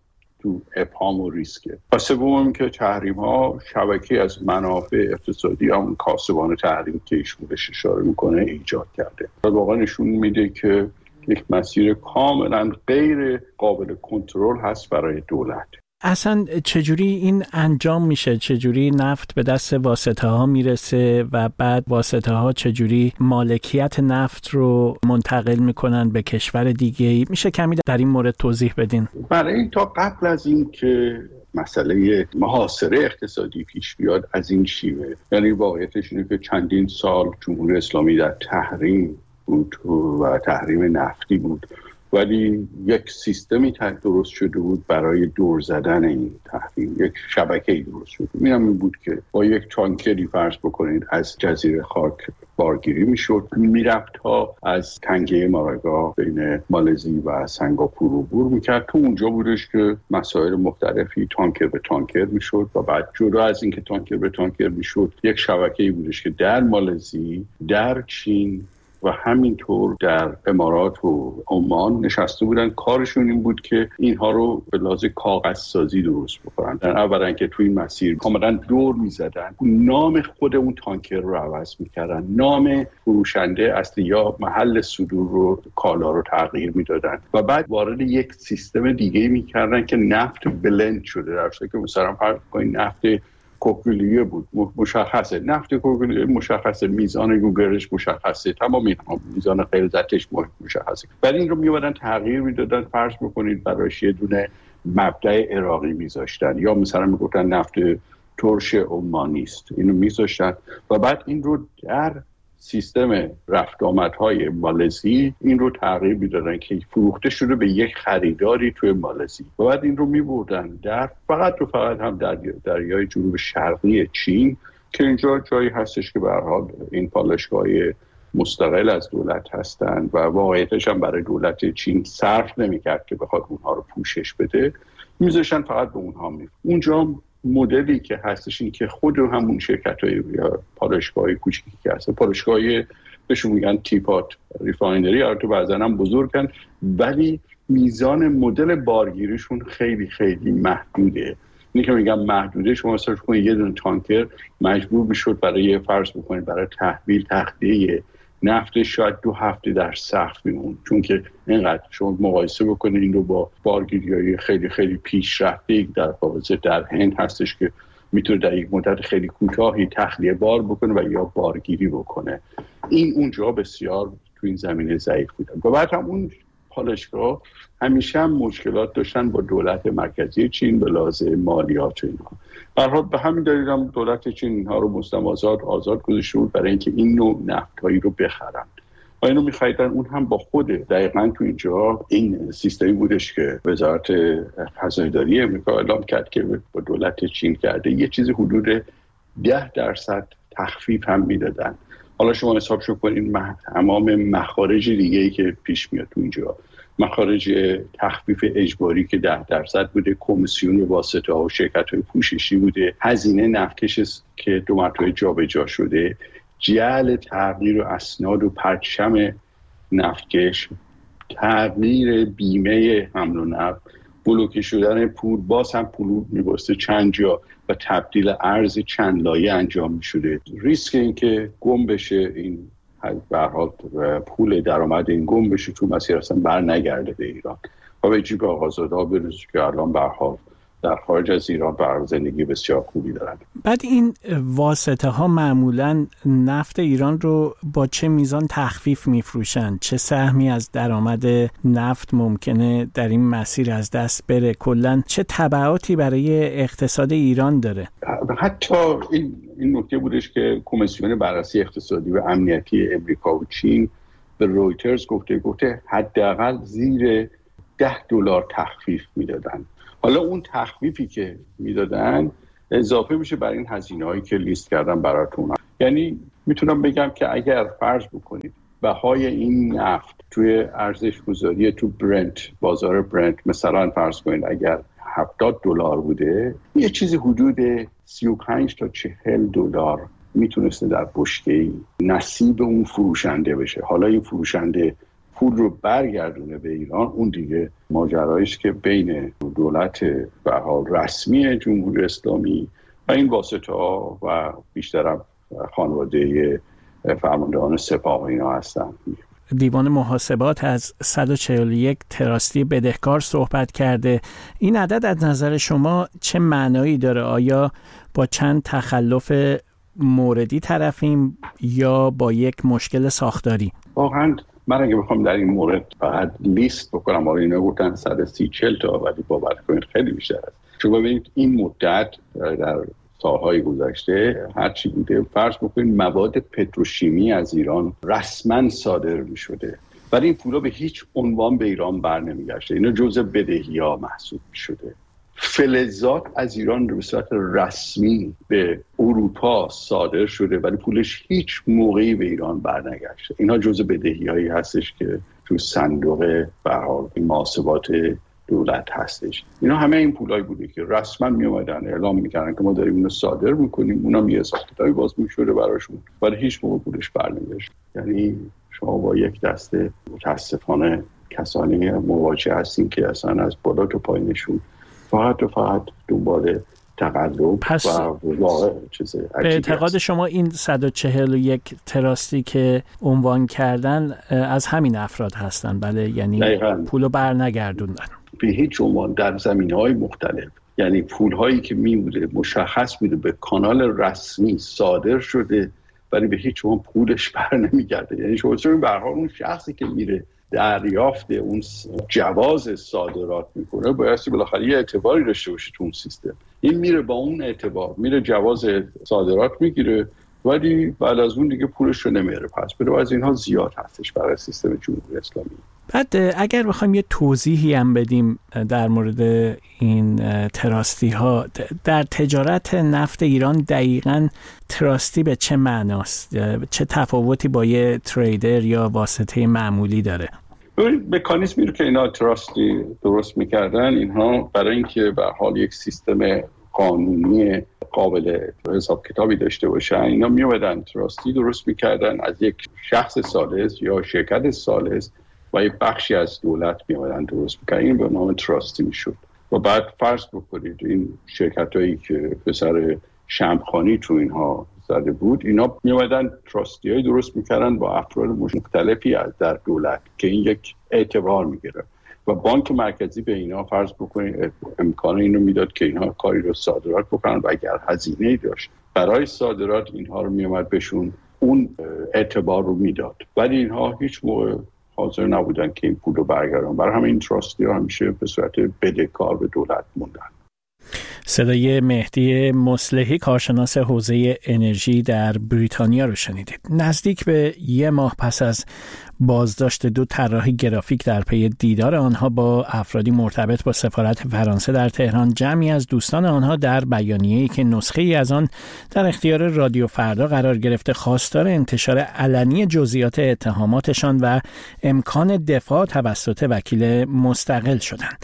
تو ابهام و ریسکه. و سوم که تحریم ها شبکه از منافع اقتصادی هم کاسبان تحریم که ایشون بهش اشاره میکنه ایجاد کرده و واقعا نشون میده که یک مسیر کاملا غیر قابل کنترل هست برای دولت. اصلا چجوری این انجام میشه؟ چجوری نفت به دست واسطه ها میرسه و بعد واسطه ها چجوری مالکیت نفت رو منتقل میکنن به کشور دیگه؟ میشه کمی در این مورد توضیح بدین؟ برای تا قبل از این که مسئله محاصره اقتصادی پیش بیاد از این شیوه، یعنی واقعیتش اینه که چندین سال جمهوری اسلامی در تحریم بود و تحریم نفتی بود، ولی یک سیستمی درست شده بود برای دور زدن این تحریم، یک شبکه‌ای درست شده. این بود که با یک تانکری فرض بکنید از جزیره خاک بارگیری میشد، میرفت تا از تنگه ماراگا بین مالزی و سنگاپور عبور میکرد. تو اونجا بودش که مسائل مختلفی تانکر به تانکر میشد و بعد جدا از اینکه تانکر به تانکر میشد یک شبکه‌ای بودش که در مالزی، در چین و همینطور در امارات و عمان نشسته بودن. کارشون این بود که اینها رو به لحاظ کاغذ سازی درست بکنن. اولا که توی این مسیر کاملا دور میزدن، نام خود اون تانکر رو عوض میکردن، نام فروشنده اصلی یا محل صدور رو، کالا رو تغییر میدادن و بعد وارد یک سیستم دیگه میکردن که نفت بلند شده، در حالی که مثلا فرض کنید نفت کوکولیه بود، مشخصه نفت کوکولیه مشخصه، میزان گوگرش مشخصه، تمام میزان غلظتش مشخصه. بعد این رو میومدن تغییر میدادن، فرض بکنید برایش یه دونه مبدأ عراقی میذاشتن یا مثلا میگفتن نفت ترش عمانی است، اینو میذاشتن و بعد این رو در سیستم رفت آمدهای مالزی این رو تغییر میدادن که فروخته شده به یک خریداری توی مالزی و بعد این رو میبردن در فقط هم در دریای جنوب شرقی چین که اینجا جایی هستش که به هر حال این پالایشگاه‌های مستقل از دولت هستند و واقعیتش هم برای دولت چین صرف نمی‌کرد که بخواد اونها رو پوشش بده، میذاشتن فقط به اونها اونجا مدلی که هستش این که خود همون شرکت‌های یا پالایشگاه‌های کوچیکی که هست، پالایشگاه‌های بهشون میگن تیپات ریفاینری، البته بعضن هم بزرگن ولی میزان مدل بارگیریشون خیلی خیلی محدوده. اینی که میگم محدوده، شما مثلا کنید یه دونه تانکر مجبور میشد برای فرض بکنید برای تحویل تخته نفت شاید 2 هفته در صف میمون، چون که اینقدر شما مقایسه بکنید این رو با بارگیری‌های خیلی خیلی پیشرفته در هند هستش که میتونه در یک مدت خیلی کوتاهی تخلیه بار بکنه و یا بارگیری بکنه. این اونجا بسیار تو این زمینه ضعیف بودن و بعد هم اون پالایشگاه همیشه هم مشکلات داشتن با دولت مرکزی چین به لحاظ مالیات و اینها. در حال به همین دلیل هم دولت چین اینها رو مستمازات آزاد گذاشته بود برای اینکه این نوع نفت‌هایی رو بخرن و اینو می‌خریدن. اون هم با خود دقیقاً تو اینجا این سیستمی بودش که وزارت خزانه‌داری آمریکا اعلام کرد که با دولت چین کرده یه چیزی حدود 10% تخفیف هم میدادن. حالا شما حسابشو کنید تمام مخارج دیگه‌ای که پیش میاد تو اینجا، مخارج تخفیف اجباری که 10% بوده، کمیسیون واسطه‌ها و شرکت‌های پوششی بوده، هزینه نفتکش که 2 مرتبه جابجا شده، جعل تغییر و اسناد و پرچم نفتکش، تغییر بیمه حمل و نقل، بلوکه شدن پول، باز هم پول می‌باسته چند جا و تبدیل ارز چند لایه انجام می‌شده. ریسک این که گم بشه این به هر حال پول درآمد این گم بشه تو مسیر اصلا بر نگرده به ایران و به جیب آقازاده‌ها برسه که الان به هر حال در خارج از ایران بر زندگی بسیار خوبی دارن. بعد این واسطه ها معمولاً نفت ایران رو با چه میزان تخفیف میفروشن؟ چه سهمی از درآمد نفت ممکنه در این مسیر از دست بره؟ کلاً چه تبعاتی برای اقتصاد ایران داره؟ حتی این نکته بودش که کمیسیون بررسی اقتصادی و امنیتی امریکا و چین به رویترز گفته حداقل زیر $10 تخفیف میدادن. حالا اون تخفیفی که میدادن اضافه میشه بر این هزینه‌هایی که لیست کردم براتون. یعنی میتونم بگم که اگر فرض بکنید بهای این نفت توی ارزش گذاری تو برنت، بازار برنت مثلا فرض کنید اگر $70 بوده، یه چیزی حدود 35 تا $40 میتونسته در بشکه‌ای نصیب اون فروشنده بشه. حالا این فروشنده پول رو برگردونه به ایران، اون دیگه ماجراییست که بین دولت به حال رسمی جمهوری اسلامی و این واسطه‌ها و بیشترم خانواده فرماندهان سپاه و اینا هستن. دیوان محاسبات از 141 تراستی بدهکار صحبت کرده. این عدد از نظر شما چه معنایی داره؟ آیا با چند تخلف موردی طرفیم یا با یک مشکل ساختاری؟ واقعا من اگه بخوام در این مورد فقط لیست بکنم، آره اینا گفتن 130-40 تا، ولی باور کنید خیلی بیشتر است. چون ببینید این مدت در سالهای گذشته هرچی بوده، فرض بکنید مواد پتروشیمی از ایران رسما صادر می شده، ولی این پولا به هیچ عنوان به ایران بر نمی گشته. اینا جزء بدهی‌ها محسوب می شده. فلزات از ایران به صورت رسمی به اروپا صادر شده ولی پولش هیچ موقعی به ایران برنگشته. اینا جزء بدهی‌هایی هستش که تو صندوق محاسبات دولت هستش. اینا همه این پولایی بوده که رسما می اومدن اعلام میکردن که ما داریم اینو صادر میکنیم، اونا می حسابی باز میشوره براشون ولی هیچ موقع پولش برنگشت. یعنی شما با یک دسته متاسفانه کسانی مواجه هستین که اصلا از بالا تا پایینشون فقط دنبال تقلب و واقع چیز عجیبی. به اعتقاد شما این 141 تراستی که عنوان کردن از همین افراد هستن؟ بله، یعنی پولو برنگردوندن به هیچ عنوان در زمینه‌های مختلف. یعنی پول‌هایی که می‌بوده مشخص بوده به کانال رسمی صادر شده ولی به هیچ عنوان پولش بر نمیگرده. یعنی شما به هر حال اون شخصی که میره دریافت اون جواز صادرات میکنه بایستی بالاخره یه اعتباری داشته باشه تو اون سیستم. این میره با اون اعتبار میره جواز صادرات میگیره ولی بعد از اون دیگه پولش رو نمیاره پس بده. از اینها زیاد هستش برای سیستم جمهوری اسلامی. بعد اگر بخوایم یه توضیحی هم بدیم در مورد این تراستی ها، در تجارت نفت ایران دقیقاً تراستی به چه معناست؟ چه تفاوتی با یه تریدر یا واسطه معمولی داره؟ مکانیزمی رو که اینا تراستی درست میکردن، اینها برای اینکه به حال یک سیستم قانونی قابل حساب کتابی داشته باشن، اینا میومدن تراستی درست میکردن از یک شخص ثالث یا شرکت ثالث و یک بخشی از دولت میومدن درست میکردن. این به نام تراستی میشد. و بعد فرض بکنید این شرکت هایی که پسر شمخانی تو اینها زده بود، اینا میومدن تراستی های درست میکردن با افراد مختلفی از در دولت که این یک اعتبار میگیره و بانک مرکزی به اینا فرض بکنید امکان اینو میداد که اینها کاری رو صادرات بکنن و اگر هزینه‌ای داشت برای صادرات اینها رو میومد بهشون اون اعتبار رو میداد، ولی اینها هیچ موقع حاضر نبودن که این پول رو برگردن. برای همین این تراستی ها همیشه به صورت بدهکار به دولت موندن. صدای مهدی مصلحی، کارشناس حوزه انرژی در بریتانیا رو شنیدید. نزدیک به 1 ماه پس از بازداشت 2 طراح گرافیک در پی دیدار آنها با افرادی مرتبط با سفارت فرانسه در تهران، جمعی از دوستان آنها در بیانیه‌ای که نسخه‌ای از آن در اختیار رادیو فردا قرار گرفته خواستار انتشار علنی جزئیات اتهاماتشان و امکان دفاع توسط وکیل مستقل شدند.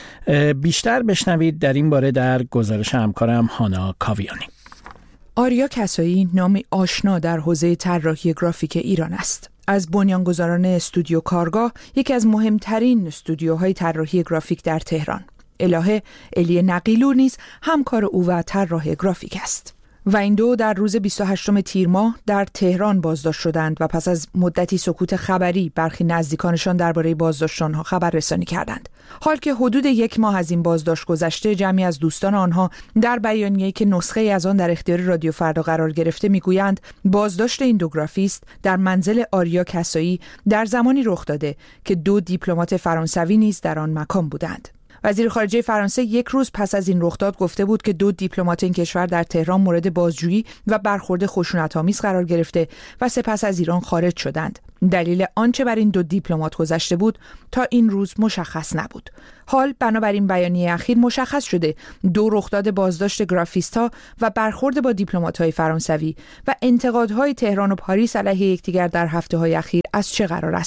بیشتر بشنوید در این باره در گزارش همکارم هانا کاویانی. آریا کسایی نامی آشنا در حوزه طراحی گرافیک ایران است. از بنیانگذاران استودیو کارگاه، یکی از مهمترین استودیوهای طراحی گرافیک در تهران. الهه الی نقیلو نیز همکار او و طراح گرافیک است. و این دو در روز 28 تیر ماه در تهران بازداشت شدند و پس از مدتی سکوت خبری برخی نزدیکانشان درباره بازداشت آنها خبررسانی کردند. حال که حدود 1 ماه از این بازداشت گذشته، جمعی از دوستان آنها در بیانیه‌ای که نسخه‌ای از آن در اختیار رادیو فردا قرار گرفته میگویند بازداشت این 2 گرافیست در منزل آریا کسایی در زمانی رخ داده که 2 دیپلمات فرانسوی نیز در آن مکان بودند. وزیر خارجه فرانسه 1 روز پس از این رخداد گفته بود که 2 دیپلمات این کشور در تهران مورد بازجویی و برخورد خشونت‌آمیز قرار گرفته و سپس از ایران خارج شدند. دلیل آنچه بر این 2 دیپلمات گذشته بود تا این روز مشخص نبود. حال بنابراین بیانیه اخیر مشخص شده 2 رخداد بازداشت گرافیست‌ها و برخورد با دیپلمات‌های فرانسوی و انتقادهای تهران و پاریس علیه یکدیگر در هفته‌های اخیر از چه قرار است.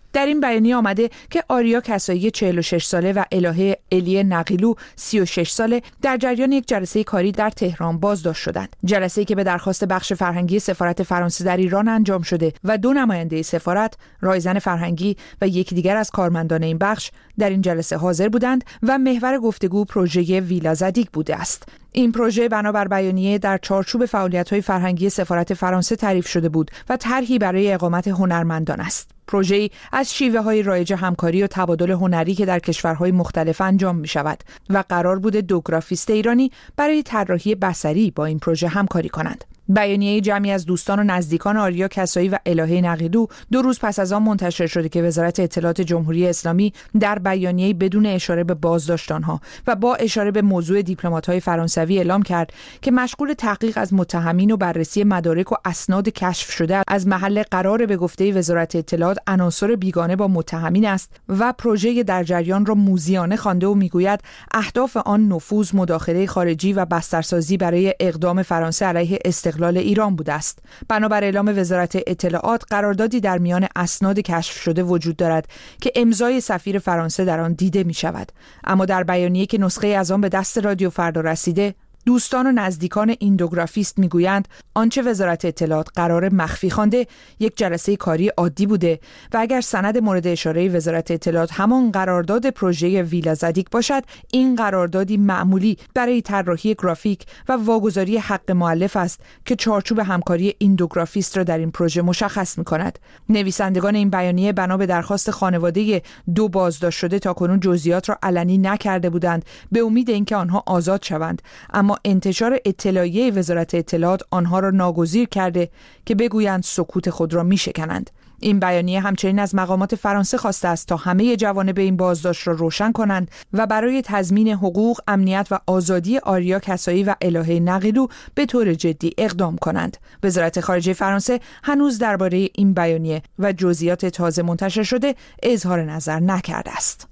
در این بیانیه آمده که آریا کسایی 46 ساله و الهه الی نقیلو 36 ساله در جریان یک جلسه کاری در تهران بازداشت شدند. جلسه‌ای که به درخواست بخش فرهنگی سفارت فرانسه در ایران انجام شده و 2 نماینده سفارت، رایزن فرهنگی و یکی دیگر از کارمندان این بخش در این جلسه حاضر بودند و محور گفتگو پروژه ویلا زدیگ بوده است. این پروژه بنابر بیانیه در چارچوب فعالیت‌های فرهنگی سفارت فرانسه تعریف شده بود و طرحی برای اقامت هنرمندان است. پروژه‌ای از شیوه‌های رایج همکاری و تبادل هنری که در کشورهای مختلف انجام می‌شود و قرار بود 2 گرافیست ایرانی برای طراحی بصری با این پروژه همکاری کنند. بیانیه جمعی از دوستان و نزدیکان آریا کسایی و الهه نقیلو 2 روز پس از آن منتشر شده که وزارت اطلاعات جمهوری اسلامی در بیانیه بدون اشاره به بازداشت آنها و با اشاره به موضوع دیپلمات‌های فرانسوی اعلام کرد که مشغول تحقیق از متهمین و بررسی مدارک و اسناد کشف شده از محل قرار به گفته وزارت اطلاعات عناصر بیگانه با متهمین است و پروژه در جریان را موذیانه خوانده و میگوید اهداف آن نفوذ، مداخله خارجی و بسترسازی برای اقدام فرانسه علیه استقلال ایران بوده است. بنابر اعلام وزارت اطلاعات قراردادی در میان اسناد کشف شده وجود دارد که امضای سفیر فرانسه در آن دیده می شود. اما در بیانیه که نسخه از آن به دست رادیو فردا رسیده، دوستان و نزدیکان این 2 گرافیست میگویند آنچه وزارت اطلاعات قرار مخفی خوانده یک جلسه کاری عادی بوده و اگر سند مورد اشاره وزارت اطلاعات همان قرارداد پروژه ویلا زدیگ باشد، این قراردادی معمولی برای طراحی گرافیک و واگذاری حق مؤلف است که چارچوب همکاری این 2 گرافیست را در این پروژه مشخص می‌کند. نویسندگان این بیانیه بنا به درخواست خانواده 2 بازداشت شده تاکنون جزئیات را علنی نکرده بودند به امید اینکه آنها آزاد شوند، اما انتشار اطلاعیه وزارت اطلاعات آنها را ناگزیر کرده که بگویند سکوت خود را میشکنند. این بیانیه همچنین از مقامات فرانسه خواسته است تا همه جوانب این بازداشت را روشن کنند و برای تضمین حقوق، امنیت و آزادی آریا کسایی و الهه نقیلو به طور جدی اقدام کنند. وزارت خارجه فرانسه هنوز درباره این بیانیه و جزئیات تازه منتشر شده اظهار نظر نکرده است.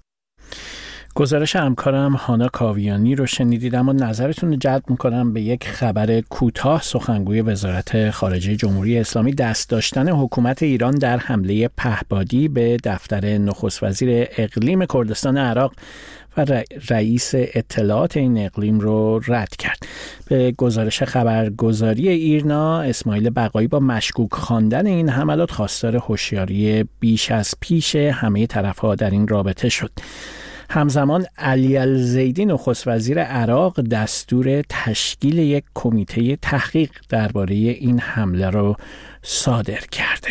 گزارش همکارم هانا کاویانی رو شنیدید، اما نظرتون رو جلب می‌کنم به یک خبر کوتاه. سخنگوی وزارت خارجه جمهوری اسلامی دست داشتن حکومت ایران در حمله پهپادی به دفتر نخست وزیر اقلیم کردستان عراق و رئیس اطلاعات این اقلیم رو رد کرد. به گزارش خبرگزاری ایرنا، اسماعیل بقایی با مشکوک خواندن این حملات خواستار هوشیاری بیش از پیش همه طرف‌ها در این رابطه شد. همزمان علی الزیدی نخست وزیر عراق دستور تشکیل یک کمیته تحقیق درباره این حمله را صادر کرده.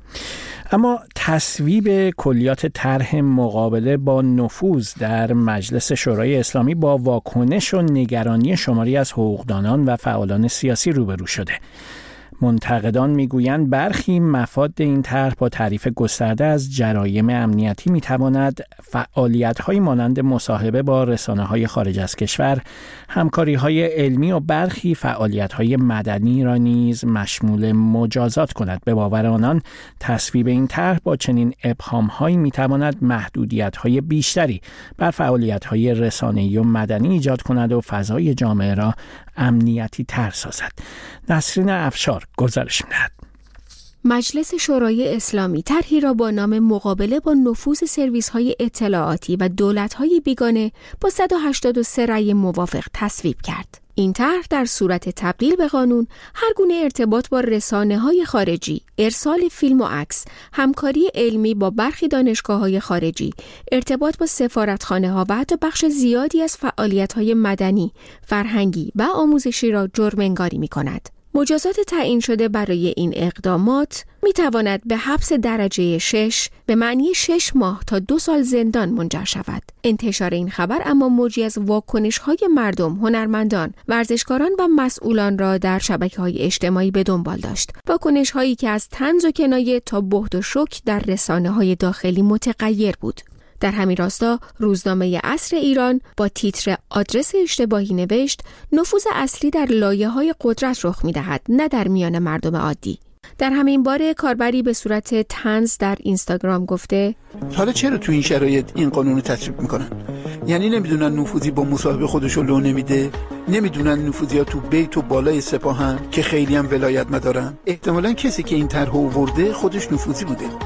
اما تصویب کلیات طرح مقابله با نفوذ در مجلس شورای اسلامی با واکنش و نگرانی شماری از حقوقدانان و فعالان سیاسی روبرو شده. منتقدان میگویند برخی مفاد این طرح با تعریف گسترده از جرایم امنیتی میتواند فعالیت‌های مانند مصاحبه با رسانه‌های خارج از کشور، همکاری‌های علمی و برخی فعالیت‌های مدنی را نیز مشمول مجازات کند. به باور آنان تصویب این طرح با چنین ابهام‌هایی میتواند محدودیت‌های بیشتری بر فعالیت‌های رسانه‌ای و مدنی ایجاد کند و فضای جامعه را امنیتی تر سازد. نسرین افشار گزارش می‌دهد. مجلس شورای اسلامی طرحی را با نام مقابله با نفوذ سرویس‌های اطلاعاتی و دولت‌های بیگانه با 183 رأی موافق تصویب کرد. این طرح در صورت تبدیل به قانون هر گونه ارتباط با رسانه‌های خارجی، ارسال فیلم و عکس، همکاری علمی با برخی دانشگاه‌های خارجی، ارتباط با سفارتخانه‌ها و حتی بخش زیادی از فعالیت‌های مدنی، فرهنگی و آموزشی را جرم‌انگاری می‌کند. مجازات تعیین شده برای این اقدامات می‌تواند به حبس درجه 6 به معنی 6 ماه تا 2 سال زندان منجر شود. انتشار این خبر اما موجی از واکنش‌های مردم، هنرمندان، ورزشکاران و مسئولان را در شبکه‌های اجتماعی به دنبال داشت. واکنش‌هایی که از طنز و کنایه تا بهت و شوک در رسانه‌های داخلی متغیر بود. در همین راستا روزنامه عصر ایران با تیتر آدرس اشتباهی نوشت نفوذ اصلی در لایه‌های قدرت رخ می‌دهد، نه در میان مردم عادی. در همین باره کاربری به صورت طنز در اینستاگرام گفته حالا چرا تو این شرایط این قانون رو تصویب میکنن؟ یعنی نمیدونن نفوذی با مصاحبه خودشو لو نمیده؟ نمیدونن نفوذی‌ها تو بیت و بالای سپاهن که خیلی هم ولایت مدارن؟ احتمالاً کسی که این طرح آورده خودش نفوذی بوده.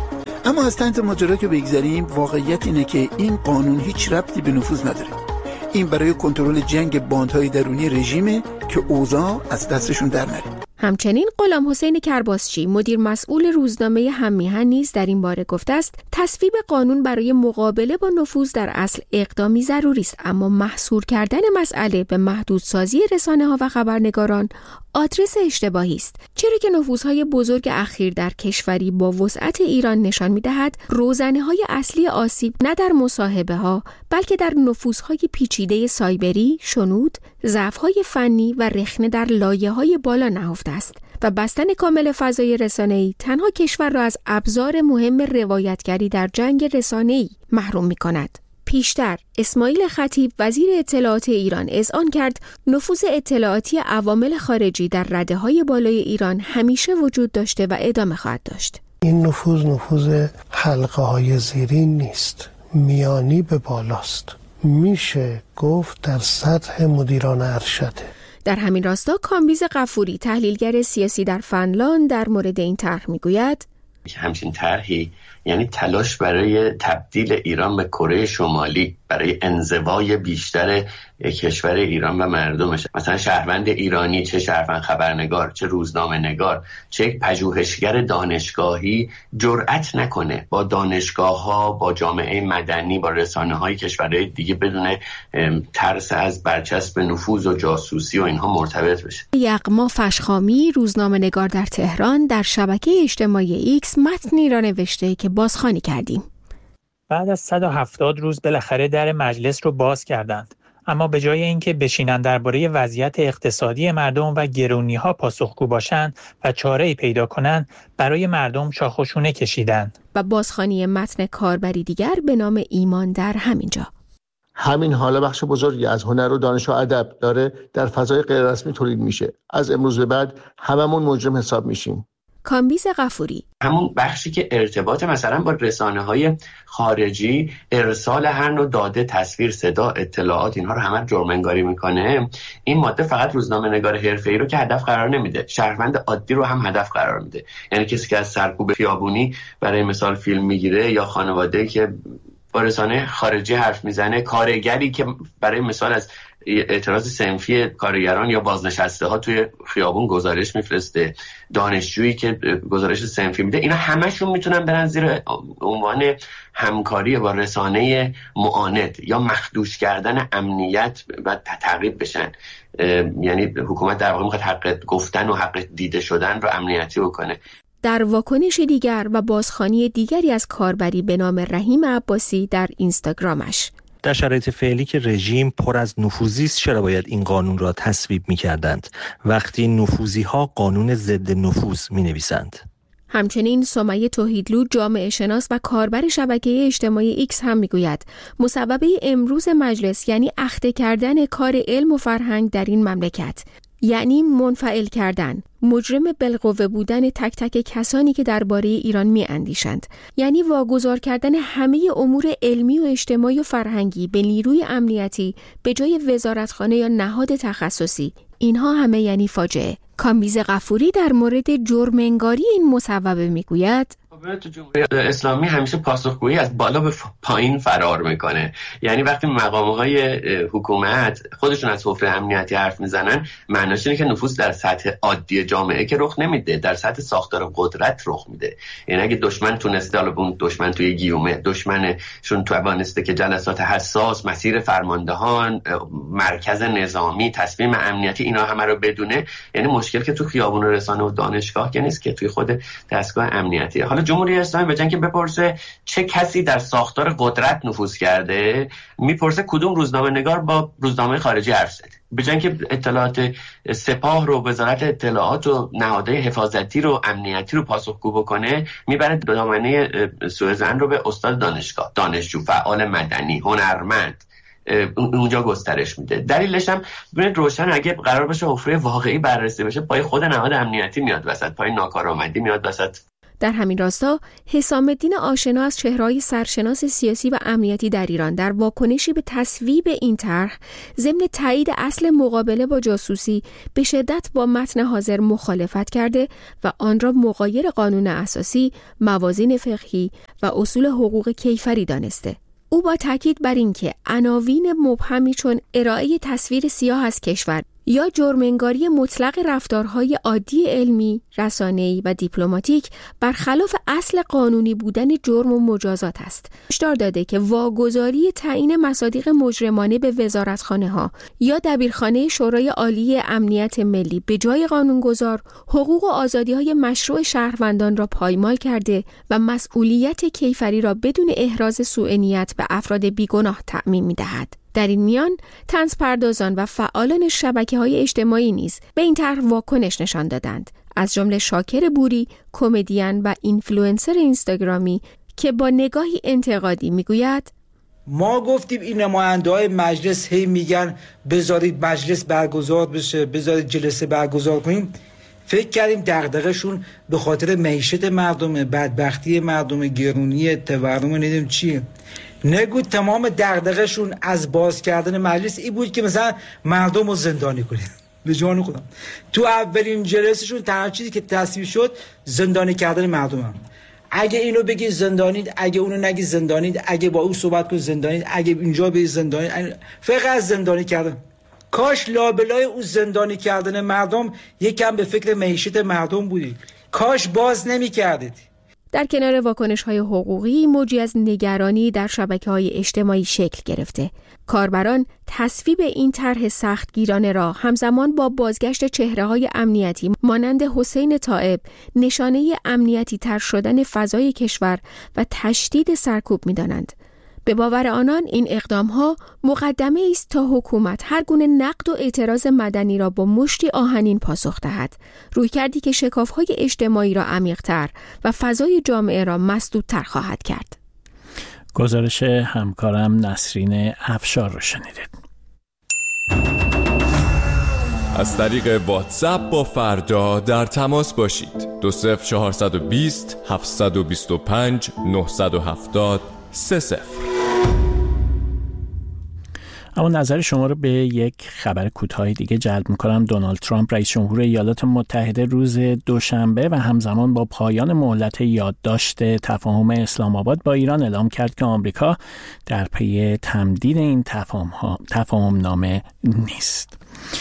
اما از طنز ماجرا که بگذریم، واقعیت اینه که این قانون هیچ ربطی به نفوذ نداره. این برای کنترل جنگ باندهای درونی رژیمه که اوضاع از دستشون در نره. همچنین غلام حسین کرباسچی مدیر مسئول روزنامه هم‌میهن نیز در این باره گفته است تصویب قانون برای مقابله با نفوذ در اصل اقدامی ضروری است، اما محصور کردن مسئله به محدودسازی رسانه‌ها و خبرنگاران آدرس اشتباهی است، چرا که نفوذهای بزرگ اخیر در کشوری با وسعت ایران نشان می‌دهد روزنه‌های اصلی آسیب نه در مصاحبه‌ها بلکه در نفوذهای پیچیده سایبری، شنود، ضعف‌های فنی و رخنه در لایه‌های بالا نهفته است و بستن کامل فضای رسانه‌ای تنها کشور را از ابزار مهم روایتگری در جنگ رسانه‌ای محروم می‌کند. پیشتر اسماعیل خطیب وزیر اطلاعات ایران اذعان کرد نفوذ اطلاعاتی عوامل خارجی در رده‌های بالای ایران همیشه وجود داشته و ادامه خواهد داشت. این نفوذ حلقه‌های زیرین نیست، میانی به بالاست. میشه گفت در سطح مدیران ارشده. در همین راستا کامبیز غفوری تحلیلگر سیاسی در فنلاند در مورد این طرح میگوید همچین طرحی یعنی تلاش برای تبدیل ایران به کره شمالی، برای انزوای بیشتر کشور ایران و مردمش. مثلا شهروند ایرانی، چه شهروند خبرنگار، چه روزنامه نگار، چه یک پژوهشگر دانشگاهی جرأت نکنه با دانشگاه‌ها، با جامعه مدنی، با رسانه‌های کشورهای دیگه بدون ترس از برچسب نفوذ و جاسوسی و اینها مرتبط بشه. یغما فشخامی، روزنامه نگار در تهران، در شبکه اجتماعی ایکس متنی را نوشته که بازخوانی کردیم. بعد از 170 روز بالاخره در مجلس رو باز کردند، اما به جای اینکه بشینن درباره وضعیت اقتصادی مردم و گرونی‌ها پاسخگو باشند و چاره‌ای پیدا کنند، برای مردم شاخ و شونه کشیدند. و بازخوانی متن کاربری دیگر به نام ایمان در همینجا. همین حالا بخش بزرگی از هنر و دانش و ادب داره در فضای غیررسمی تولید میشه. از امروز به بعد هممون مجرم حساب میشیم. کامبیز غفوری همون بخشی که ارتباط مثلا با رسانه‌های خارجی، ارسال هر نوع داده، تصویر، صدا، اطلاعات، اینها رو همه جرم‌انگاری میکنه. این ماده فقط روزنامه‌نگار حرفه‌ای رو که هدف قرار نمیده، شهروند عادی رو هم هدف قرار میده. یعنی کسی که از سرکوب خیابونی برای مثال فیلم میگیره، یا خانواده‌ای که با رسانه خارجی حرف میزنه، کارگری که برای مثال از اعتراض صنفی کارگران یا بازنشسته ها توی خیابون گزارش میفرسته، دانشجویی که گزارش صنفی میده، اینا همشون میتونن برن زیر عنوان همکاری با رسانه معاند یا مخدوش کردن امنیت و تعقیب بشن. یعنی حکومت در واقع میخواد حق گفتن و حق دیده شدن رو امنیتی بکنه. در واکنش دیگر و بازخوانی دیگری از کاربری به نام رحیم عباسی در اینستاگرامش، در شرایط فعلی که رژیم پر از نفوذی است، چرا باید این قانون را تصویب می‌کردند وقتی نفوذی‌ها قانون ضد نفوذ می‌نویسند؟ همچنین سمیه توحیدلو، جامعه شناس و کاربر شبکه اجتماعی ایکس هم میگوید مسببه امروز مجلس یعنی اخته کردن کار علم و فرهنگ در این مملکت، یعنی منفعل کردن، مجرم بالقوه بودن تک تک کسانی که درباره ایران می‌اندیشند، یعنی واگذار کردن همه امور علمی و اجتماعی و فرهنگی به نیروی امنیتی به جای وزارتخانه یا نهاد تخصصی. اینها همه یعنی فاجعه. کامبیز غفوری در مورد جرم‌انگاری این مصوبه میگوید جمهوری اسلامی همیشه پاسخگویی از بالا به پایین فرار میکنه. یعنی وقتی مقام‌های حکومت خودشون از حفره امنیتی حرف میزنن، معناش اینه که نفوذ در سطح عادی جامعه که رخ نمیده، در سطح ساختار قدرت رخ میده. یعنی اگه دشمن تونسته، حالا اون دشمن توی گیومه، دشمنشون توانسته که جلسات حساس، مسیر فرماندهان، مرکز نظامی، تصمیم امنیتی، اینا همه رو بدونه، یعنی مشکل که تو خیابون و رسانه و دانشگاه که نیست، که توی خود دستگاه امنیتی. حالا جمهوری اسلامی به جای اینکه بپرسه چه کسی در ساختار قدرت نفوذ کرده، میپرسه کدوم روزنامه نگار با روزنامه خارجی حرف زده. به جای اینکه اطلاعات سپاه رو، وزارت اطلاعات و نهادهای حفاظتی رو، امنیتی رو پاسخگو بکنه، میبره دامنه سوءظن رو به استاد دانشگاه، دانشجو، فعال مدنی، هنرمند، اونجا گسترش میده. دلیلش هم ببینید روشن، اگه قرار باشه حفره واقعی بررسی بشه، پای خود نهاد امنیتی میاد وسط، پای ناکارآمدی میاد وسط. در همین راستا حسام الدین آشنا از چهره‌های سرشناس سیاسی و امنیتی در ایران در واکنشی به تصویب این طرح ضمن تایید اصل مقابله با جاسوسی به شدت با متن حاضر مخالفت کرده و آن را مغایر قانون اساسی، موازین فقهی و اصول حقوق کیفری دانسته. او با تاکید بر اینکه عناوین مبهمی چون ارائه تصویر سیاه از کشور یا جرم‌انگاری مطلق رفتارهای عادی علمی، رسانه‌ای و دیپلماتیک برخلاف اصل قانونی بودن جرم و مجازات است. هشدار داده که واگذاری تعیین مصادیق مجرمانه به وزارتخانه‌ها یا دبیرخانه شورای عالی امنیت ملی به جای قانونگذار حقوق و آزادی‌های مشروع شهروندان را پایمال کرده و مسئولیت کیفری را بدون احراز سوء نیت به افراد بیگناه تعمیم می‌دهد. در این میان طنزپردازان و فعالان شبکه‌های اجتماعی نیز به این طرح واکنش نشان دادند، از جمله شاکر بوری، کمدین و اینفلوئنسر اینستاگرامی که با نگاهی انتقادی میگوید: ما گفتیم این نماینده‌های مجلس هی میگن بذارید مجلس برگزار بشه، بذارید جلسه برگزار کنیم. فکر کردیم دغدغه‌شون به خاطر معیشت مردم، بدبختی مردم، گرونی تورم، ندیم چیه. نگو تمام دغدغه‌شون از باز کردن مجلس این بود که مثلا مردم رو زندانی کنید. به جان خودم تو اولین جلسه‌شون تنها چیزی که تصویب شد زندانی کردن مردم هم. اگه اینو بگی زندانید، اگه اونو نگی زندانید، اگه با او صحبت کنی زندانید، اگه اینجا به زندانید، فقط زندانی کردن. کاش لابلای او زندانی کردن مردم یکم به فکر معیشت مردم بودید. کاش باز نمی‌کردید. در کنار واکنش‌های حقوقی، موجی از نگرانی در شبکه‌های اجتماعی شکل گرفته. کاربران تصویب این طرح سختگیرانه را همزمان با بازگشت چهره‌های امنیتی مانند حسین طائب، نشانه امنیتی تر شدن فضای کشور و تشدید سرکوب می‌دانند. به باور آنان این اقدام‌ها مقدمه است تا حکومت هر گونه نقد و اعتراض مدنی را با مشتی آهنین پاسخ دهد، رویکردی که شکاف‌های اجتماعی را عمیق‌تر و فضای جامعه را مسدودتر خواهد کرد. گزارش همکارم نسرین افشار رو شنیدید. از طریق واتساپ با فردا در تماس باشید. 20420 725 970 30. اما نظر شما رو به یک خبر کوتاه دیگه جلب می‌کنم. دونالد ترامپ رئیس جمهور ایالات متحده روز دوشنبه و همزمان با پایان مهلت یادداشت تفاهم اسلام آباد با ایران اعلام کرد که آمریکا در پی تمدید این تفاهم نامه نیست.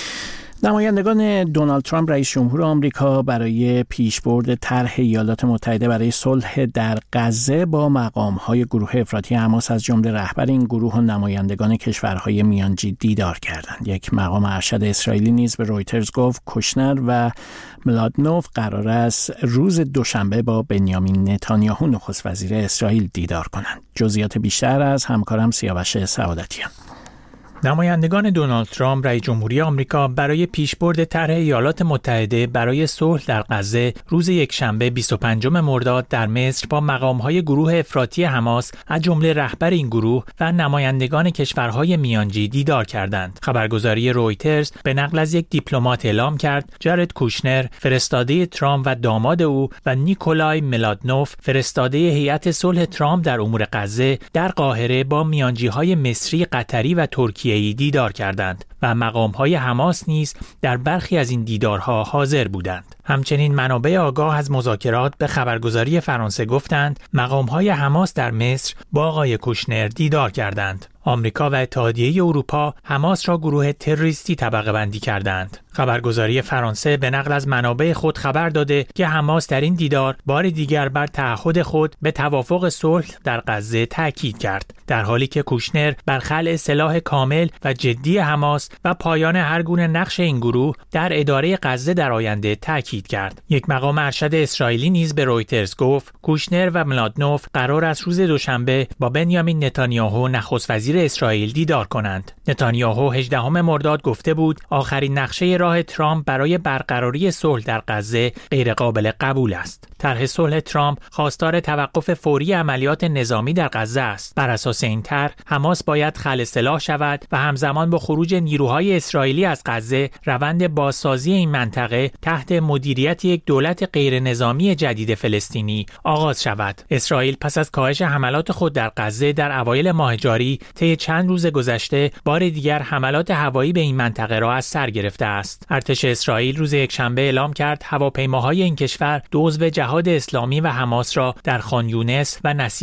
نمایندگان دونالد ترامپ رئیس جمهور آمریکا برای پیشبرد طرح ایالات متحده برای صلح در غزه با مقام‌های گروه افراطی حماس از جمله رهبر این گروه و نمایندگان کشورهای میانجی دیدار کردند. یک مقام ارشد اسرائیلی نیز به رویترز گفت کوشنر و ملادنوف قرار است روز دوشنبه با بنیامین نتانیاهو نخست وزیر اسرائیل دیدار کنند. جزئیات بیشتر از همکارم سیاوش سعادتیان. نمایندگان دونالد ترامپ رئیس جمهوری آمریکا برای پیشبرد طرح ایالات متحده برای صلح در غزه روز یکشنبه 25 مرداد در مصر با مقام‌های گروه افراطی حماس از جمله رهبر این گروه و نمایندگان کشورهای میانجی دیدار کردند. خبرگزاری رویترز به نقل از یک دیپلمات اعلام کرد جارد کوشنر فرستاده ترامپ و داماد او و نیکولای ملادنوف فرستاده هیئت صلح ترامپ در امور غزه در قاهره با میانجی‌های مصری، قطری و ترکیه دیدار کردند و مقام‌های حماس نیز در برخی از این دیدارها حاضر بودند. همچنین منابع آگاه از مذاکرات به خبرگزاری فرانسه گفتند مقام‌های حماس در مصر با آقای کوشنر دیدار کردند. آمریکا و اتحادیه اروپا حماس را گروه تروریستی طبقه بندی کردند. خبرگزاری فرانسه به نقل از منابع خود خبر داده که حماس در این دیدار بار دیگر بر تعهد خود به توافق صلح در غزه تاکید کرد، در حالی که کوشنر بر خلع سلاح کامل و جدی حماس و پایان هر گونه نقش این گروه در اداره غزه در آینده تاکید کرد. یک مقام ارشد اسرائیلی نیز به رویترز گفت کوشنر و ملادنوف قرار است روز دوشنبه با بنیامین نتانیاهو نخست وزیر اسرائیل دیدار کنند. نتانیاهو 18 مرداد گفته بود آخرین نقشه راه ترامپ برای برقراری صلح در غزه غیرقابل قبول است. طرح صلح ترامپ خواستار توقف فوری عملیات نظامی در غزه است. بر اساس این طرح حماس باید خلع سلاح شود و همزمان با خروج نیروهای نیروهای اسرائیلی از غزه روند بازسازی این منطقه تحت مدیریت یک دولت غیرنظامی جدید فلسطینی آغاز شود. اسرائیل پس از کاهش حملات خود در غزه در اوایل ماه جاری طی چند روز گذشته بار دیگر حملات هوایی به این منطقه را از سر گرفته است. ارتش اسرائیل روز یکشنبه اعلام کرد هواپیماهای این کشور دو عضو جهاد اسلامی و حماس را در خان یونس و نصیر